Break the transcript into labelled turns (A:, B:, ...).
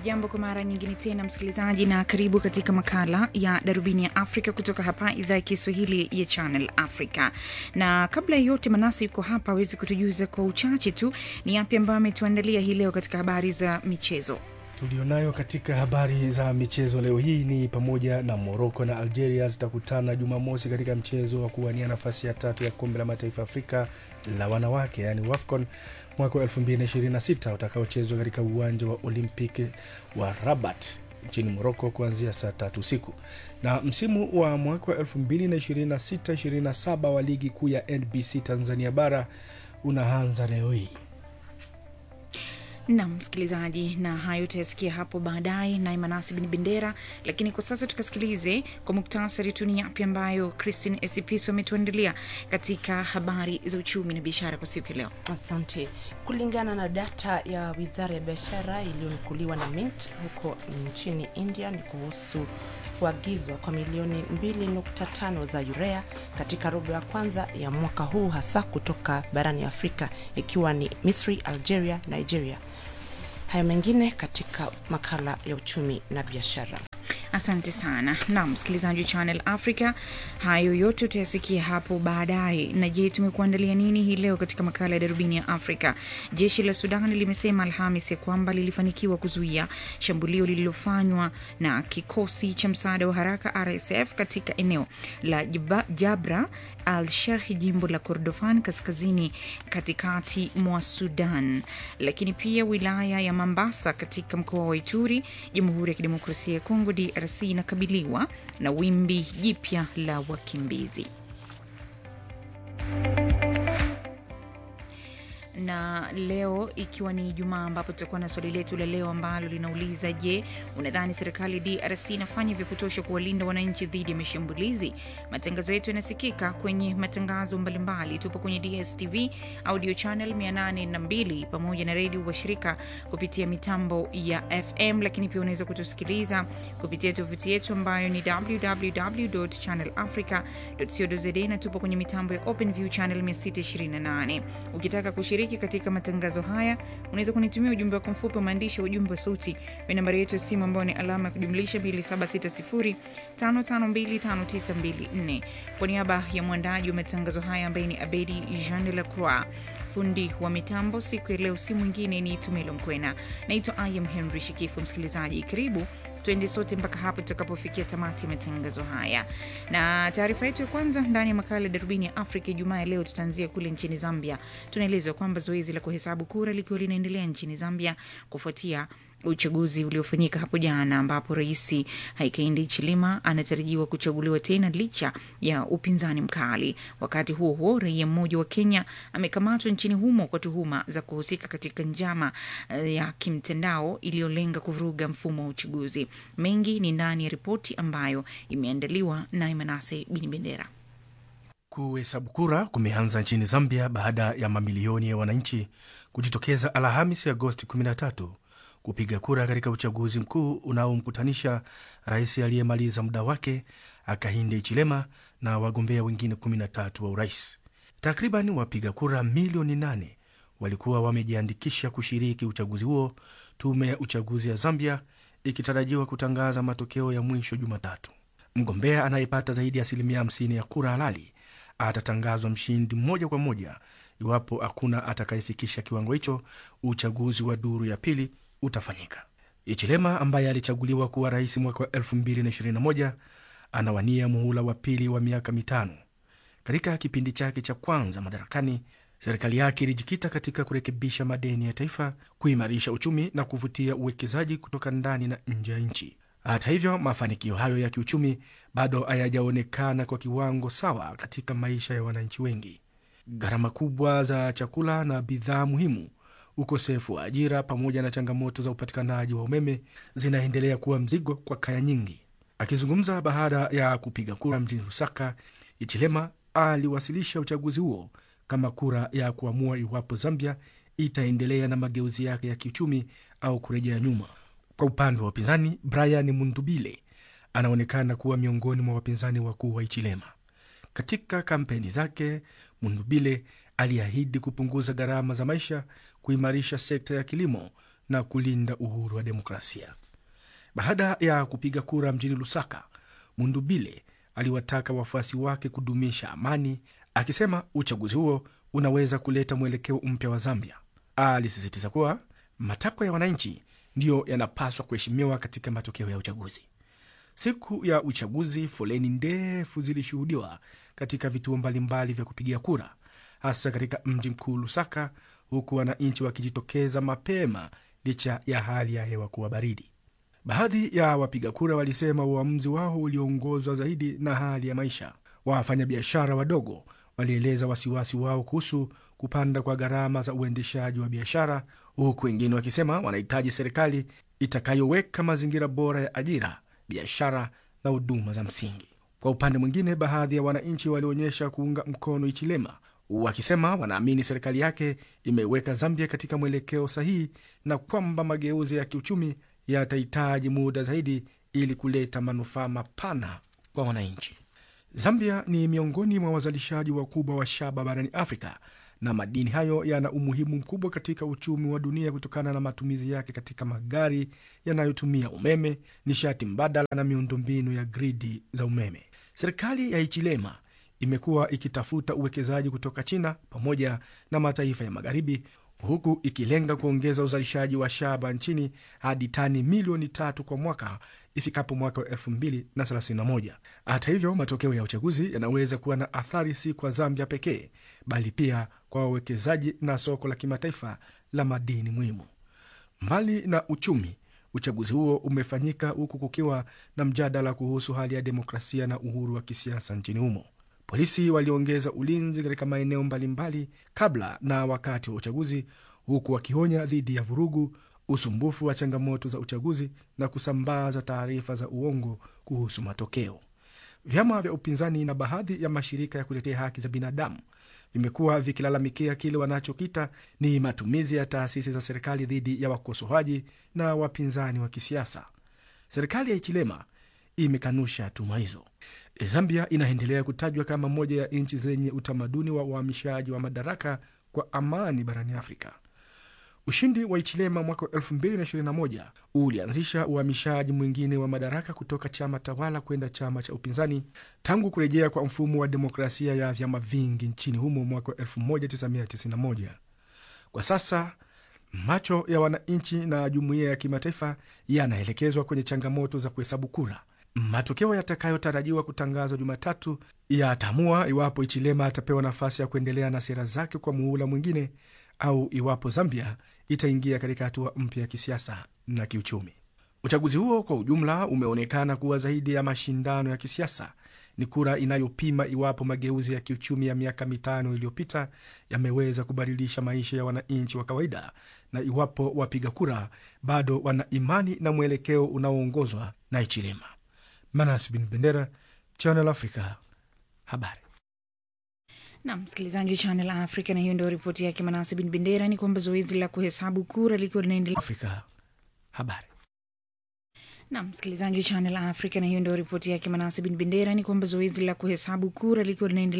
A: Hujambo kwa mara nyingine tena msikilizaji, na karibu katika makala ya Darubini ya Afrika kutoka hapa idhaa ya Kiswahili ya Channel Africa. Na kabla yote, Manasi yuko hapa aweze kutujuza kwa uchache tu ni yapi ambayo ametuandalia hii leo katika habari za michezo.
B: Tulionayo katika habari za michezo leo hii ni pamoja na Morocco na Algeria zitakutana Jumamosi katika mchezo wa kuwania nafasi ya 3 ya kombe la mataifa Afrika la wanawake, yani WAFCON mwaka 2026 utakaochezwa katika uwanja wa Olimpiki wa Rabat nchini Morocco kuanzia saa 3 usiku. Na msimu wa mwaka 2026-27 wa ligi kuu ya NBC Tanzania bara unaanza leo hii.
A: Na msikilizaji, na hayo tutasikia hapo baadaye na Manasi bin Bendera, lakini kwa sasa tukasikilize kwa muktasari tu ni yapi ambayo Christine Esipiso ametuandalia katika habari za uchumi na biashara kwa siku leo.
C: Asante. Kulingana na data ya Wizara ya Biashara iliyonukuliwa na Mint huko nchini India, ni kuhusu kuagizwa kwa milioni 2.5 za urea katika robo ya kwanza ya mwaka huu, hasa kutoka barani Afrika ikiwa ni Misri, Algeria, Nigeria. Haya mengine katika makala ya uchumi na biashara.
A: Asante sana. Na msikilizaji wa Channel Africa, hayo yote utayasikia hapo baadaye. Na je, tumekuandalia nini hii leo katika makala ya Darubini ya Afrika? Jeshi la Sudan limesema Alhamisi kwamba lilifanikiwa kuzuia shambulio lililofanywa na kikosi cha msaada wa haraka RSF katika eneo la Jabra al-Sheikh, jimbo la Kordofan kaskazini katikati mwa Sudan. Lakini pia wilaya ya Mombasa katika mkoa wa Ituri, Jamhuri ya Kidemokrasia ya Kongo DRC inakabiliwa na wimbi jipya la wakimbizi. Na leo ikiwa ni Ijumaa, ambapo tutakuwa na swali letu la leo ambalo linauliza, je, unadhani serikali DRC inafanya vya kutosha kuwalinda wananchi dhidi ya mashambulizi? Matangazo yetu yanasikika kwenye matangazo mbalimbali. Tupo kwenye DSTV audio channel 802 pamoja na radio washirika kupitia mitambo ya FM, lakini pia unaweza kutusikiliza kupitia tovuti yetu ambayo ni www.channelafrica.co.za, na tupo kwenye mitambo ya OpenView channel 628. Ukitaka kushiriki katika matangazo haya, unaweza kunitumia ujumbe wako mfupi wa maandishi au ujumbe wa sauti kwa nambari yetu ya simu ambayo ni alama ya kujumlisha 2760552594. Kwa niaba ya mwandaji wa matangazo haya ambaye ni Abedi Jean de la Croix, fundi wa mitambo siku ya leo si mwingine ni Tumelo Mkwena. Naitwa Ayam Henry Shikifu. Msikilizaji, karibu tuende sote mpaka hapo tutakapofikia tamati ya matangazo haya. Na taarifa yetu ya kwanza ndani ya makala Darubini ya Afrika Ijumaa leo tutaanzia kule nchini Zambia. Tunaelezwa kwamba zoezi la kuhesabu kura likiwa linaendelea nchini Zambia kufuatia uchaguzi uliofanyika hapo jana, ambapo Rais Hakainde Hichilema anatarajiwa kuchaguliwa tena licha ya upinzani mkali. Wakati huo huo, raia mmoja wa Kenya amekamatwa nchini humo kwa tuhuma za kuhusika katika njama ya kimtandao iliyolenga kuvuruga mfumo wa uchaguzi. Mengi ni ndani ya ripoti ambayo imeandaliwa na Manase bin Bendera.
B: Kuhesabu kura kumeanza nchini Zambia baada ya mamilioni ya wananchi kujitokeza Alhamisi Agosti 13 kupiga kura katika uchaguzi mkuu unaomkutanisha rais aliyemaliza muda wake Hakainde Hichilema na wagombea wengine 13 wa urais. Takriban wapiga kura milioni 8 walikuwa wamejiandikisha kushiriki uchaguzi huo, tume ya uchaguzi ya Zambia ikitarajiwa kutangaza matokeo ya mwisho Jumatatu. Mgombea anayepata zaidi ya 50% ya kura halali atatangazwa mshindi moja kwa moja. Iwapo hakuna atakayefikisha kiwango hicho, uchaguzi wa duru ya pili utafanyika. Hichilema ambaye alichaguliwa kuwa rais mwaka 2021 anawania muhula wa pili wa miaka 5. Katika kipindi chake cha kwanza madarakani, serikali yake ilijikita katika kurekebisha madeni ya taifa, kuimarisha uchumi na kuvutia uwekezaji kutoka ndani na nje ya nchi. Hata hivyo, mafanikio hayo ya kiuchumi bado hayajaonekana kwa kiwango sawa katika maisha ya wananchi wengi. Gharama kubwa za chakula na bidhaa muhimu, ukosefu wa ajira pamoja na changamoto za upatikanaji wa umeme zinaendelea kuwa mzigo kwa kaya nyingi. Akizungumza baada ya kupiga kura mjini Lusaka, Hichilema aliwasilisha uchaguzi huo kama kura ya kuamua iwapo Zambia itaendelea na mageuzi yake ya kiuchumi au kurejea nyuma. Kwa upande wa upinzani, Brian Mundubile anaonekana kuwa miongoni mwa wapinzani wakuu wa Hichilema. Katika kampeni zake, Mundubile aliahidi kupunguza gharama za maisha, kuimarisha sekta ya kilimo na kulinda uhuru wa demokrasia. Baada ya kupiga kura mjini Lusaka, Mundubile aliwataka wafuasi wake kudumisha amani, akisema uchaguzi huo unaweza kuleta mwelekeo mpya wa Zambia. Alisisitiza kuwa matakwa ya wananchi ndiyo yanapaswa kuheshimiwa katika matokeo ya uchaguzi. Siku ya uchaguzi, foleni ndefu zilishuhudiwa katika vituo mbalimbali vya kupigia kura, hasa katika mji mkuu Lusaka, huku wananchi wakijitokeza mapema licha ya hali ya hewa kuwa baridi. Baadhi ya wapiga kura walisema uamuzi wao uliongozwa zaidi na hali ya maisha. Wafanyabiashara wadogo walieleza wasiwasi wao kuhusu kupanda kwa gharama za uendeshaji wa biashara, huku wengine wakisema wanahitaji serikali itakayoweka mazingira bora ya ajira, biashara na huduma za msingi. Kwa upande mwingine, baadhi ya wananchi walionyesha kuunga mkono Hichilema, wakisema wanaamini serikali yake imeweka Zambia katika mwelekeo sahihi na kwamba mageuzi ya kiuchumi yatahitaji muda zaidi ili kuleta manufaa mapana kwa wananchi. Zambia ni miongoni mwa wazalishaji wakubwa wa shaba barani Afrika, na madini hayo yana umuhimu mkubwa katika uchumi wa dunia kutokana na matumizi yake katika magari yanayotumia umeme, nishati mbadala na miundombinu ya gridi za umeme. Serikali ya Hichilema imekuwa ikitafuta uwekezaji kutoka China pamoja na mataifa ya magharibi, huku ikilenga kuongeza uzalishaji wa shaba nchini hadi tani milioni 3 kwa mwaka ifikapo mwaka wa 2031. Hata hivyo, matokeo ya uchaguzi yanaweza kuwa na athari si kwa Zambia pekee, bali pia kwa wawekezaji na soko la kimataifa la madini muhimu. Mbali na uchumi, uchaguzi huo umefanyika huku kukiwa na mjadala kuhusu hali ya demokrasia na uhuru wa kisiasa nchini humo. Polisi waliongeza ulinzi katika maeneo mbalimbali kabla na wakati wa uchaguzi, huku wakionya dhidi ya vurugu, usumbufu wa changamoto za uchaguzi na kusambaza taarifa za uongo kuhusu matokeo. Vyama vya upinzani na baadhi ya mashirika ya kutetea haki za binadamu vimekuwa vikilalamikia kile wanachokita ni matumizi ya taasisi za serikali dhidi ya wakosoaji na wapinzani wa kisiasa. Serikali ya Hichilema imekanusha tuhuma hizo. Zambia inaendelea kutajwa kama moja ya nchi zenye utamaduni wa uhamishaji wa madaraka kwa amani barani Afrika. Ushindi wa Hichilema mwaka 2021 ulianzisha uhamishaji mwingine wa madaraka kutoka chama tawala kwenda chama cha upinzani tangu kurejea kwa mfumo wa demokrasia ya vyama vingi nchini humo mwaka 1991. Kwa sasa macho ya wananchi na jumuiya ya kimataifa yanaelekezwa kwenye changamoto za kuhesabu kura. Matokeo yatakayotarajiwa kutangazwa Jumatatu yataamua iwapo Hichilema atapewa nafasi ya kuendelea na sera zake kwa muhula mwingine au iwapo Zambia itaingia katika hatua mpya ya kisiasa na kiuchumi. Uchaguzi huo kwa ujumla umeonekana kuwa zaidi ya mashindano ya kisiasa. Ni kura inayopima iwapo mageuzi ya kiuchumi ya miaka 5 iliyopita yameweza kubadilisha maisha ya wananchi wa kawaida na iwapo wapiga kura bado wana imani na mwelekeo unaoongozwa na Hichilema. Manas bin Bendera, Channel Africa, habari.
A: Na msikilizaji wa Channel Africa, na hiyo ndio ripoti yake Manase bin Bendera. Ni kwamba zoezi la kuhesabu kura likiwa linaendelea
B: Afrika, habari.
A: Na msikilizaji wa Channel Africa, na hiyo ndio ripoti yake Manase bin Bendera. Ni kwamba zoezi la kuhesabu kura likiwa linaendelea